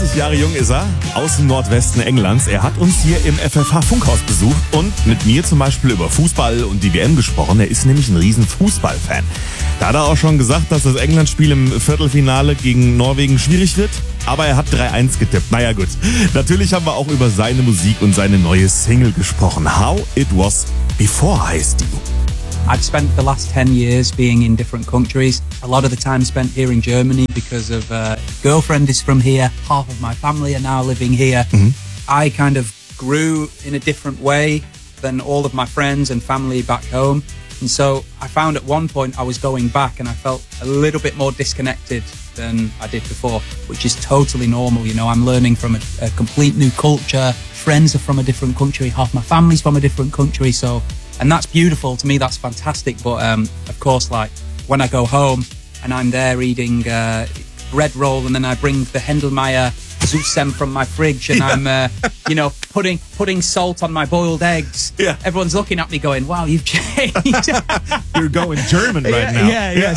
20 Jahre jung ist er, aus dem Nordwesten Englands. Er hat uns hier im FFH-Funkhaus besucht und mit mir zum Beispiel über Fußball und die WM gesprochen. Er ist nämlich ein riesen Fußballfan. Da hat er auch schon gesagt, dass das England-Spiel im Viertelfinale gegen Norwegen schwierig wird. Aber er hat 3-1 getippt. Naja gut, natürlich haben wir auch über seine Musik und seine neue Single gesprochen. How It Was Before heißt die. I've spent the last 10 years being in different countries. A lot of the time spent here in Germany because of girlfriend is from here. Half of my family are now living here. I kind of grew in a different way than all of my friends and family back home. And so I found at one point I was going back and I felt a little bit more disconnected than I did before, which is totally normal. You know, I'm learning from a complete new culture. Friends are from a different country. Half my family's from a different country. And that's beautiful. To me, that's fantastic. But of course, like when I go home and I'm there eating bread roll, and then I bring the Händelmeier Zusem from my fridge, and I'm, putting salt on my boiled eggs. Yeah. Everyone's looking at me going, "Wow, you've changed." You're going German right now. Yeah.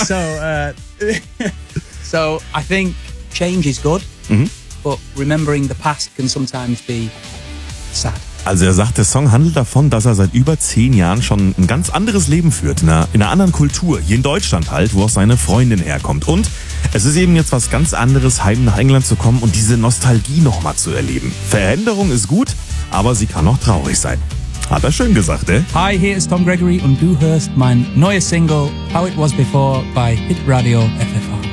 So I think change is good, but remembering the past can sometimes be sad. Also er sagt, der Song handelt davon, dass er seit über 10 Jahren schon ein ganz anderes Leben führt, in einer anderen Kultur, hier in Deutschland halt, wo auch seine Freundin herkommt. Und es ist eben jetzt was ganz anderes, heim nach England zu kommen und diese Nostalgie nochmal zu erleben. Veränderung ist gut, aber sie kann auch traurig sein. Hat er schön gesagt, Hi, hier ist Tom Gregory und du hörst mein neues Single How It Was Before bei Hit Radio FFH.